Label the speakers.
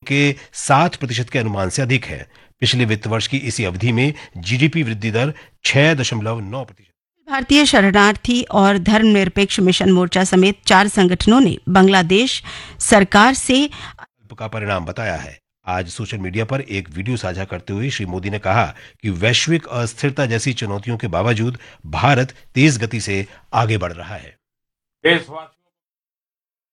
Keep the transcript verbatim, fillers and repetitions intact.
Speaker 1: के सात प्रतिशत के अनुमान से अधिक है। पिछले वित्त वर्ष की इसी अवधि में जीडीपी वृद्धि दर छह दशमलव नौ प्रतिशत।
Speaker 2: भारतीय शरणार्थी और धर्मनिरपेक्ष मिशन मोर्चा समेत चार संगठनों ने बांग्लादेश सरकार से
Speaker 1: का परिणाम बताया है। आज सोशल मीडिया पर एक वीडियो साझा करते हुए श्री मोदी ने कहा कि वैश्विक अस्थिरता जैसी चुनौतियों के बावजूद भारत तेज गति से आगे बढ़ रहा है।